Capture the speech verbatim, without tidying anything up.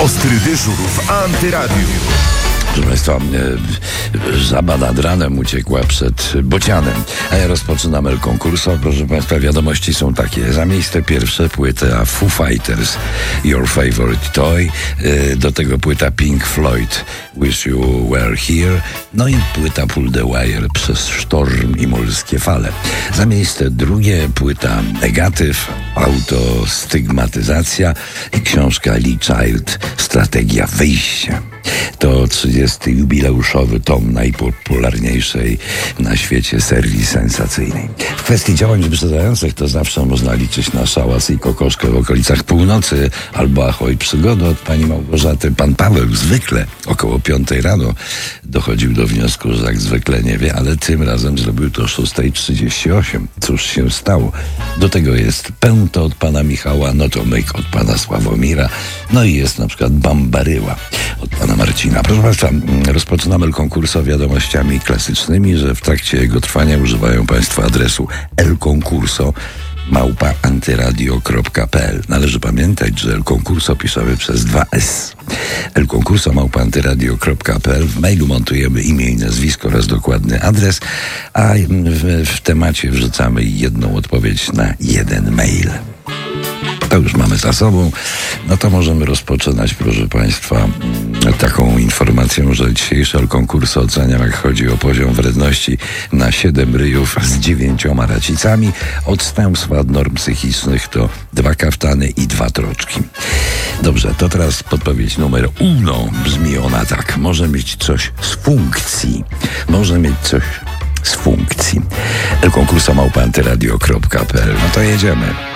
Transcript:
Ostry dyżur w Antyradiu. Proszę Państwa, żaba nad ranem uciekła przed bocianem. A ja rozpoczynam El Concurso. Proszę Państwa, wiadomości są takie. Za miejsce pierwsze płyta Foo Fighters, Your Favorite Toy. Do tego płyta Pink Floyd, Wish You Were Here. No i płyta Pull the Wire, Przez sztorm i morskie fale. Za miejsce drugie płyta Negatyw, Autostygmatyzacja i książka Lee Child, Strategia wyjścia. To trzydziesty jubileuszowy tom najpopularniejszej na świecie serii sensacyjnej. W kwestii działań wyprzedzających to zawsze można liczyć na szałas i kokoszkę w okolicach północy albo ahoj przygody od pani Małgorzaty. Pan Paweł zwykle około piątej rano dochodził do wniosku, że jak zwykle nie wie, ale tym razem zrobił to o szósta trzydzieści osiem. Cóż się stało? Do tego jest Pęto od pana Michała, Notomyk od pana Sławomira, no i jest na przykład Bambaryła od pana Marcina. Proszę Państwa, rozpoczynamy El Concurso wiadomościami klasycznymi, że w trakcie jego trwania używają Państwo adresu El Concurso małpa antyradio kropka p l. Należy pamiętać, że El Concurso piszemy przez dwa S. El Concurso małpa antyradio kropka p l. W mailu montujemy imię i nazwisko oraz dokładny adres, a w, w temacie wrzucamy jedną odpowiedź na jeden mail. To już mamy za sobą, no to możemy rozpoczynać, proszę Państwa, taką informacją, że dzisiejszy El Concurso oceniam, jak chodzi o poziom wredności, na siedem ryjów z dziewięcioma racicami. Odstępstwa od norm psychicznych to dwa kaftany i dwa troczki. Dobrze, to teraz podpowiedź numer uno. Brzmi ona tak. Może mieć coś z funkcji. Może mieć coś z funkcji. El Concurso małpa antyradio kropka p l. No to jedziemy.